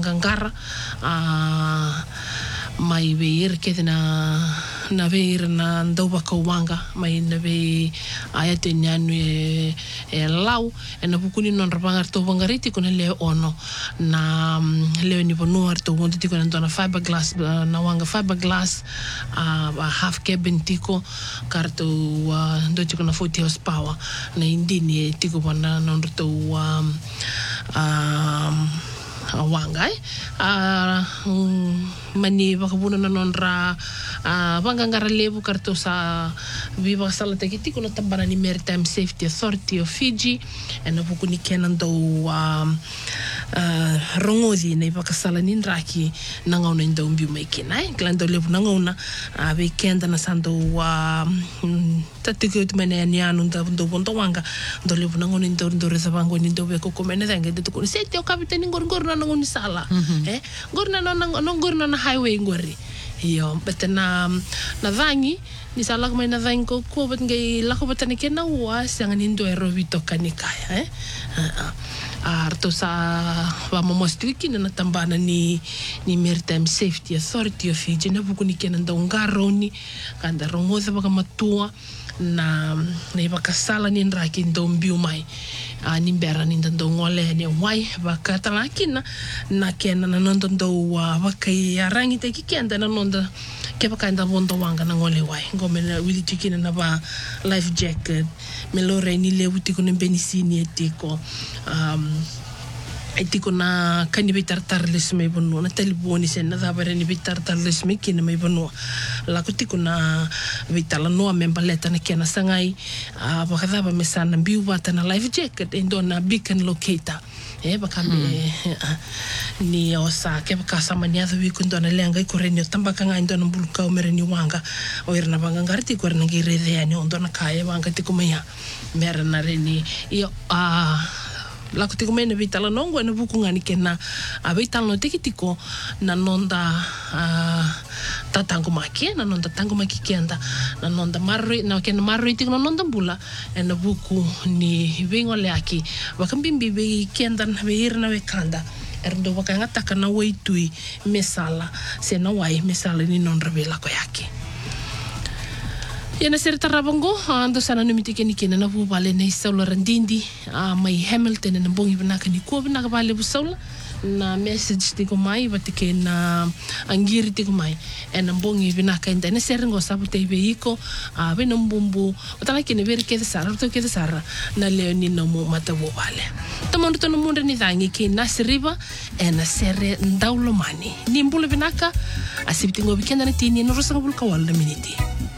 ngangara mai veir ke na veir na ndova kawanga mai na ve aya te nyanu e lau e na bukuni non rapangar to vangariti kuna leo ono na leo ni bonua to wonti tiko na dona fiberglass na wanga fiberglass a half cabin tiko karto do tiko na 40 horsepower na indini tiko bona non to wanga mani bakabuna na nonra vangangara levu karto sa viva sala tekiti kuna tambana ni Maritime Safety Authority of Fiji e na buku ni kenan do rongozi nei vakasala ni raki nangauna ndo mbiu mai kinai klando levu nangauna ve kenda na sando tatiko tumene ni anu ndo bonto wanga ndo levu nangauna ndo reza vango ni ndo ve kokomene denge de tukuni sete o kapitani ngor na ngoni sala gorna no gorna na highway ngori iyo betena na vangi ni sala kuma na vangi ko bet ngai la ko betana kena wa sanga ni ndo ero vito kanikaya arto sa wa momostiki na tambana ni Maritime Safety Authority of Fiji na buku ni kena ndo ngaroni kanda rongoza baka matua na ibakasala ni nraki ndo mbiu mai ni mbera ni ndo ngole ni wai bakatala kina na kena na nondo ndo bakai arangi te kikenda na nondo ke bakanda bondo wanga na ngole wai ngome na wili tikina na ba life jacket melore ni le utiko ne benisini etiko etiko na kani bitartar lesme bono na teleboni sen na dabare ni bitartar lesme kina mai bono la kutiko na vitala no membaleta na kena sangai bakadaba mesana mbiu bata na life jacket endo na beacon locator bakame ni osa ke bakasama ni athu wikundo na lenga ikoreni tambaka nga endo na mbuluka umereni wanga oirna banga ngarti korna ngirede ani ondo na kaya wanga tikumaya mera na reni io la ko tiko mena vitala nongo na buku ngani kena vitala no tikitiko na nonda tatango maki na nonda tango maki kenda na nonda marri na kena marri tiko na nonda bula na buku ni vingo leaki wakambimbi be kenda na veirna we kanda erdo wakanga takana waitui mesala sena wai mesala ni non revela ko yaki Yana serta rabango ando sana numitike ni kena na bu bale nei saula randindi mai Hamilton na bongi banaka ni ko banaka bale bu saula na message tiko mai batike na angiri tiko mai na bongi banaka inda na serengo sabu te veiko be no mbumbu utala kene ver ke sara to ke sara na leoni no mo mata bu bale tamondo to no munda ni dangi ke na seriva na sere ndaulo mani ni mbulu banaka asibiti ngo bikenda na tini no rosa bul kawal na miniti